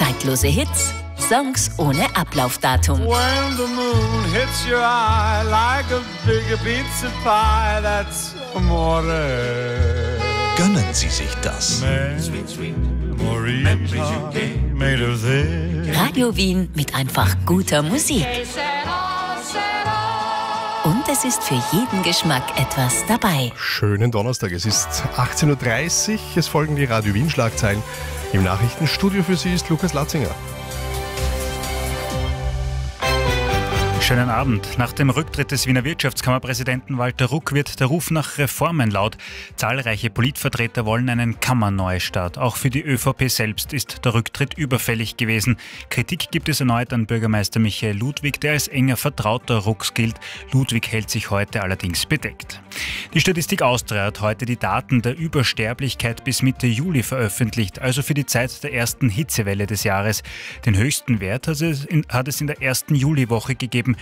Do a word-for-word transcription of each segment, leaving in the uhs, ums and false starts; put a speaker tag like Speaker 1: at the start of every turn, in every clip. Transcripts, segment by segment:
Speaker 1: Zeitlose Hits, Songs ohne Ablaufdatum.
Speaker 2: When the moon hits your eye like a big pizza pie, that's amore.
Speaker 3: Gönnen Sie sich das.
Speaker 2: Sweet, sweet Morita, made of this.
Speaker 1: Radio Wien mit einfach guter Musik. Und es ist für jeden Geschmack etwas dabei.
Speaker 4: Schönen Donnerstag, es ist achtzehn Uhr dreißig, es folgen die Radio Wien Schlagzeilen. Im Nachrichtenstudio für Sie ist Lukas Latzinger.
Speaker 5: Schönen Abend. Nach dem Rücktritt des Wiener Wirtschaftskammerpräsidenten Walter Ruck wird der Ruf nach Reformen laut. Zahlreiche Politvertreter wollen einen Kammerneustart. Auch für die ÖVP selbst ist der Rücktritt überfällig gewesen. Kritik gibt es erneut an Bürgermeister Michael Ludwig, der als enger Vertrauter Rucks gilt. Ludwig hält sich heute allerdings bedeckt. Die Statistik Austria hat heute die Daten der Übersterblichkeit bis Mitte Juli veröffentlicht, also für die Zeit der ersten Hitzewelle des Jahres. Den höchsten Wert hat es in, hat es in der ersten Juliwoche gegeben.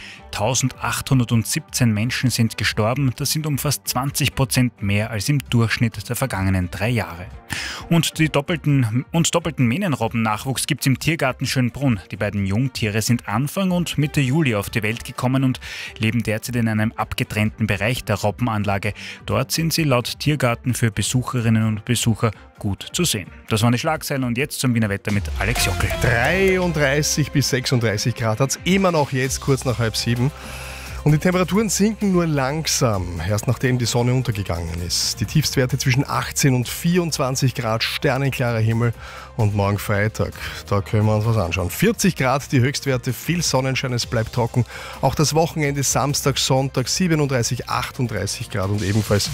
Speaker 5: eintausendachthundertsiebzehn Menschen sind gestorben. Das sind um fast zwanzig Prozent mehr als im Durchschnitt der vergangenen drei Jahre. Und die doppelten, und doppelten Mähnenrobbennachwuchs gibt es im Tiergarten Schönbrunn. Die beiden Jungtiere sind Anfang und Mitte Juli auf die Welt gekommen und leben derzeit in einem abgetrennten Bereich der Robbenanlage. Dort sind sie laut Tiergarten für Besucherinnen und Besucher gut zu sehen. Das waren die Schlagzeilen und jetzt zum Wiener Wetter mit Alex Jockel.
Speaker 4: dreiunddreißig bis sechsunddreißig Grad hat es immer noch jetzt, kurz nach halb sieben. Und die Temperaturen sinken nur langsam, erst nachdem die Sonne untergegangen ist. Die Tiefstwerte zwischen achtzehn und vierundzwanzig Grad, sternenklarer Himmel und morgen Freitag. Da können wir uns was anschauen. vierzig Grad die Höchstwerte, viel Sonnenschein, es bleibt trocken. Auch das Wochenende Samstag, Sonntag siebenunddreißig, achtunddreißig Grad und ebenfalls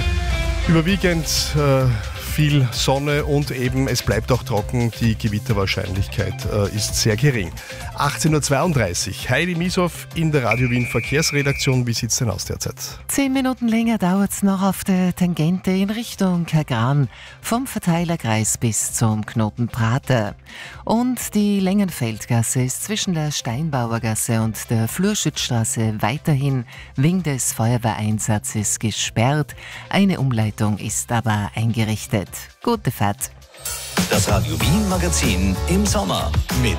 Speaker 4: überwiegend äh, viel Sonne und eben es bleibt auch trocken. Die Gewitterwahrscheinlichkeit äh, ist sehr gering. achtzehn Uhr zweiunddreißig. Heidi Mieshoff in der Radio Wien Verkehrsredaktion. Wie sieht es denn aus derzeit?
Speaker 6: Zehn Minuten länger dauert es noch auf der Tangente in Richtung Kagran. Vom Verteilerkreis bis zum Knoten Prater. Und die Längenfeldgasse ist zwischen der Steinbauergasse und der Flurschützstraße weiterhin wegen des Feuerwehreinsatzes gesperrt. Eine Umleitung ist aber eingerichtet. Gute Fahrt.
Speaker 3: Das Radio Wien Magazin im Sommer mit